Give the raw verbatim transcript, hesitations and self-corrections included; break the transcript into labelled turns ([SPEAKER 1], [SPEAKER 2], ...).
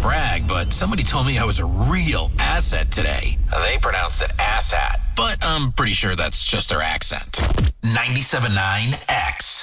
[SPEAKER 1] brag, but somebody told me I was a real asset today. They pronounced it asshat, but I'm pretty sure that's just their accent. ninety-seven point nine X.